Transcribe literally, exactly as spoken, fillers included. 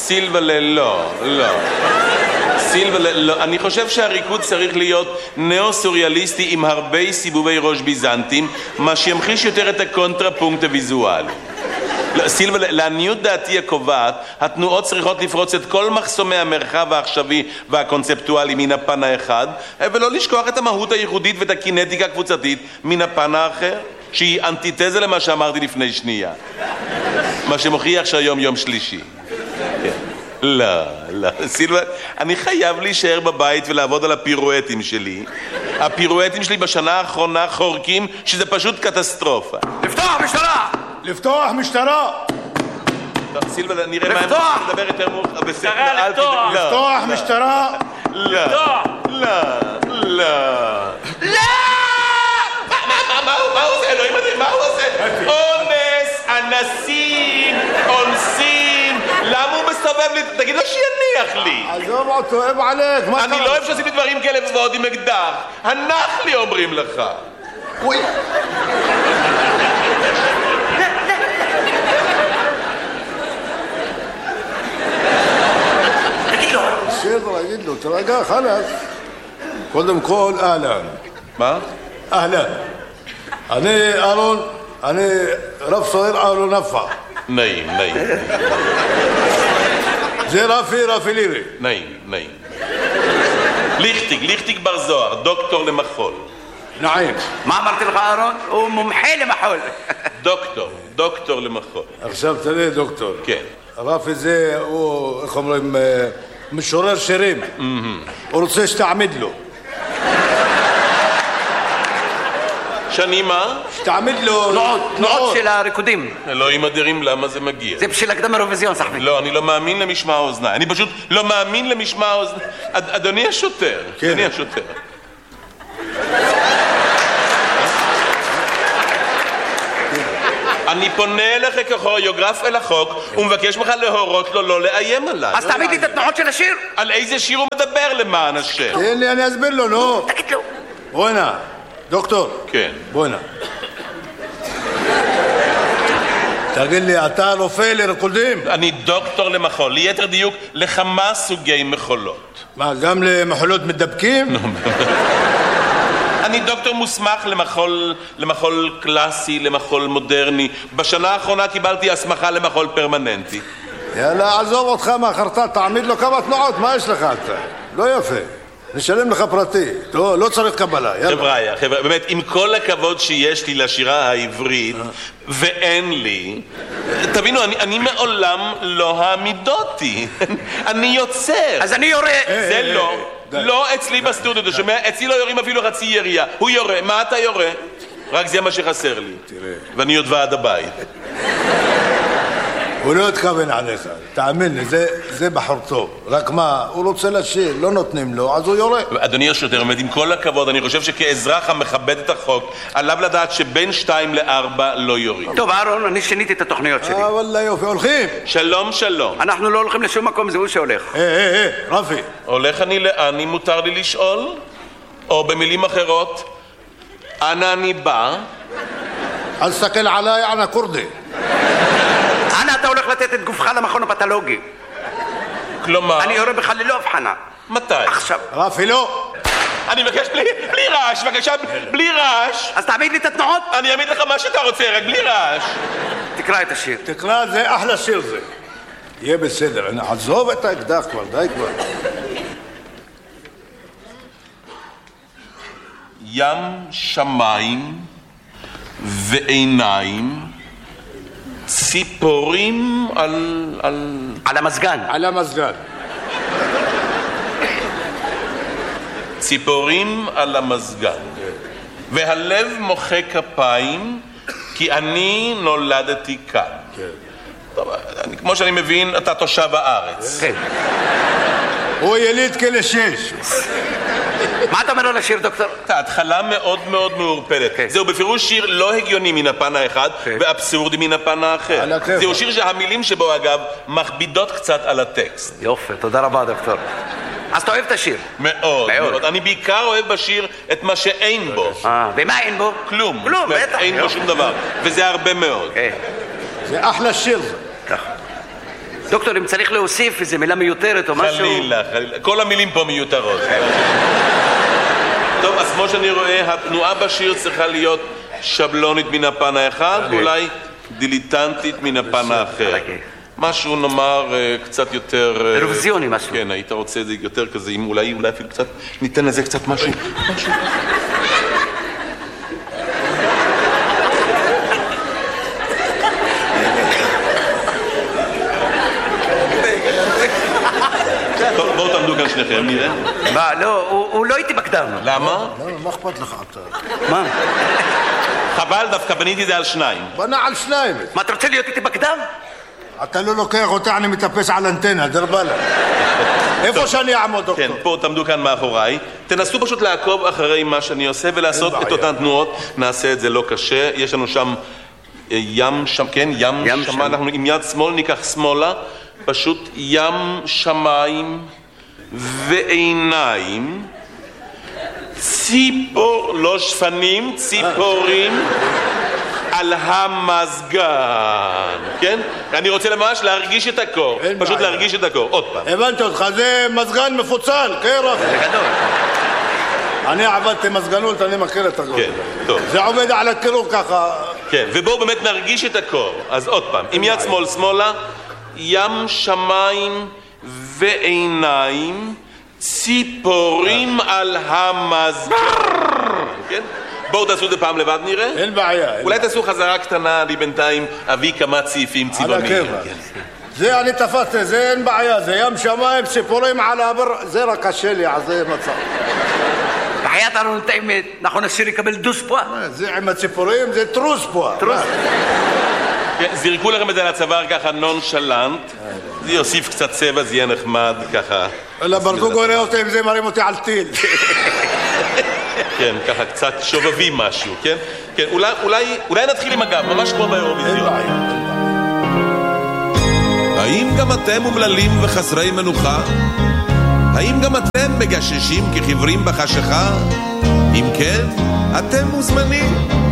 סילבלה, לא, לא. סילבלה, לא. אני חושב שהריקוד צריך להיות נאו-סוריאליסטי עם הרבה סיבובי ראש ביזנטים, מה שימחיש יותר את הקונטרפונקט הוויזואלי. סילבלה, לעניות דעתי הקובעת, התנועות צריכות לפרוץ את כל מחסומי המרחב העכשווי והקונספטואלי מן הפן האחד, ולא לשכוח את המהות הייחודית ואת הקינטיקה הקבוצתית מן הפן האחר, שהיא אנטיתזה למה שאמרתי לפני שנייה. מה שמוכיח שהיום יום שלישי. כן. לא, לא. סילבלה, אני חייב להישאר בבית ולעבוד על הפירואטים שלי. הפירואטים שלי בשנה האחרונה חורקים שזה פשוט קטסטרופה. לפתוח משטרה! לפתוח משטרה! סילבלה, נראה מה הם מדבר יותר מאוחר. משטרה, לפתוח! לפתוח משטרה! לא, לא, לא. לא! מה הוא עושה? אלוהים הזה, מה הוא עושה? אונס, אנסים, אונסים. למה הוא מסתובב לי? תגיד לו שיניח לי. עזוב אותו, אוהב עליך. אני לא אוהב שעושים לי דברים כאלה ועוד עם אקדח. הנח לי אומרים לך. אוי. בסדר, אגיד לו, תרגע, חלאס. קודם כל, אהלן. מה? אהלן. אני אהרון, אני רב סוהר אהרון נפע. נעים, נעים. זה רפי, רפי לירי. נעים, נעים. ליכטיג, ליכטיג בר זוהר, דוקטור למחול. נעים. מה אמרתי לך, אהרון? הוא מומחה למחול. דוקטור, דוקטור למחול. עכשיו תראה, דוקטור. כן. רפי זה, הוא, איך אומרים, משורר שירים. הוא רוצה שתעמיד לו. שאני מה? שתעמיד לו... תנועות, תנועות של הריקודים. אלוהים אדירים, למה זה מגיע? זה בשביל הקדם אירוויזיון, סחבי. לא, אני לא מאמין למשמע האוזניים. אני פשוט לא מאמין למשמע האוזניים. אדוני השוטר, אדוני השוטר. אני פונה אליך ככוריאוגרף אל החוק ומבקש ממך להורות לו לא לאיים עליי. אז תעמיד לי את התנועות של השיר. על איזה שיר הוא מדבר למען השם? תן לי, אני אסביר לו, נו. תגיד לו. בוא הנה, דוקטור. כן. בוא הנה. תגיד לי, אתה רופא לריקודים? אני דוקטור למחול, ליתר דיוק לכמה סוגי מחולות. מה, גם למחולות מדבקים? אני דוקטור מוסמך למחול, למחול קלאסי, למחול מודרני. בשנה האחרונה קיבלתי הסמכה למחול פרמננטי. יאללה, עזוב אותך מהחרטה, תעמיד לו כמה תנועות, מה יש לך אתה? לא יפה. נשלם לך פרטי, לא, לא צריך קבלה, יאללה. חבר'ה, חבר'ה, באמת, עם כל הכבוד שיש לי לשירה העברית, ואין לי, תבינו, אני, אני מעולם לא העמידותי. אני יוצר. אז אני יורה. זה לא. לא אצלי בסטודיו, אתה שומע? אצלי לא יורים אפילו חצי ירייה. הוא יורה, מה אתה יורה? רק זה מה שחסר לי. תראה. ואני עוד ועד הבית. הוא לא התכוון עליך, תאמין לי, זה, זה בחור טוב. רק מה, הוא רוצה לשיר, לא נותנים לו, אז הוא יורה. אדוני השוטר, באמת, עם כל הכבוד, אני חושב שכאזרח המכבד את החוק, עליו לדעת שבין שתיים לארבע לא יורים. טוב, אהרון, אני שיניתי את התוכניות שלי. אה, וואלה יופי, הולכים. שלום, שלום. אנחנו לא הולכים לשום מקום, זה הוא שהולך. אה, אה, אה, רפי. הולך אני לאן, אם מותר לי לשאול? או במילים אחרות, אנה אני בא? אל תסתכל עליי, אנא כורדי. אנה אתה הולך לתת את גופך למכון הפתולוגי? כלומר... אני יורה בך ללא הבחנה. מתי? עכשיו. רפי, לא. אני מבקש בלי, בלי רעש, בבקשה, בלי רעש. אז תעמיד לי את התנועות. אני אעמיד לך מה שאתה רוצה, רק בלי רעש. תקרא את השיר. תקרא, זה אחלה שיר זה. יהיה בסדר, אני עזוב את האקדח כבר, די כבר. ים שמיים ועיניים, ציפורים על... על... על המזגן. על המזגן. ציפורים על המזגן. והלב מוחא כפיים, כי אני נולדתי כאן. טוב, אני, כמו שאני מבין, אתה תושב הארץ. כן. הוא יליד כלא שש. מה אתה אומר על השיר, דוקטור? ההתחלה מאוד מאוד מעורפלת. זהו בפירוש שיר לא הגיוני מן הפן האחד, ואבסורדי מן הפן האחר. זהו שיר שהמילים שבו, אגב, מכבידות קצת על הטקסט. יופי, תודה רבה, דוקטור. אז אתה אוהב את השיר? מאוד, מאוד. אני בעיקר אוהב בשיר את מה שאין בו. אה, ומה אין בו? כלום. כלום, בטח. אין בו שום דבר. וזה הרבה מאוד. זה אחלה שיר זה. ככה. דוקטור, אם צריך להוסיף איזו מילה מיותרת או משהו... חלילה, חלילה. כל המילים פה מיותרות. טוב, אז כמו שאני רואה, התנועה בשיר צריכה להיות שבלונית מן הפן האחד, ואולי דיליטנטית מן הפן האחר. משהו נאמר קצת יותר... אירוויזיוני משהו. כן, היית רוצה את זה יותר כזה, אם אולי, אולי אפילו קצת, ניתן לזה קצת משהו. משהו. טוב, בואו תעמדו כאן שניכם, נראה. מה, לא, הוא לא איתי בקדם. למה? לא, מה אכפת לך אתה? מה? חבל, דווקא בניתי את זה על שניים. בנה על שניים. מה, אתה רוצה להיות איתי בקדם? אתה לא לוקח אותה, אני מטפס על אנטנה, דרבלה. איפה שאני אעמוד, דוקטור? כן, פה תעמדו כאן מאחוריי. תנסו פשוט לעקוב אחרי מה שאני עושה ולעשות את אותן תנועות. נעשה את זה לא קשה. יש לנו שם ים שם, כן, ים שם. אנחנו עם יד שמאל ניקח שמאלה. פשוט ים שמיים ועיניים. ציפור, לא שפנים, ציפורים. על המזגן, כן? אני רוצה ממש להרגיש את הקור, פשוט להרגיש את הקור, עוד פעם. הבנתי אותך, זה מזגן מפוצל, קרח. זה גדול. אני עבדתי מזגנות, אני מכיר את הקור. כן, טוב. זה עובד על הקירור ככה. כן, ובואו באמת נרגיש את הקור. אז עוד פעם, עם יד שמאל שמאלה, ים שמיים ועיניים, ציפורים על המזגן, כן? בואו תעשו את זה פעם לבד נראה. אין בעיה. אולי תעשו חזרה קטנה, אני בינתיים אביא כמה צעיפים צבעוניים. זה אני תפסתי, זה אין בעיה, זה ים שמיים, ציפורים על הבר, זה רק קשה לי, אז זה מצב. בחיית אנו נתאמת, נכון השיר יקבל דוס פה? זה עם הציפורים, זה טרוס פה. טרוס. זירקו לכם את זה לצוואר ככה נונשלנט, זה יוסיף קצת צבע, זה יהיה נחמד ככה. אלא ברקוגו יראה אותי אם זה מרים אותי על טיל. כן, ככה קצת שובבים משהו, כן? כן, אולי, אולי, אולי נתחיל עם הגב, ממש כמו באירוויזיון. האם גם אתם אומללים וחסרי מנוחה? האם גם אתם מגששים כחברים בחשיכה? אם כן, אתם מוזמנים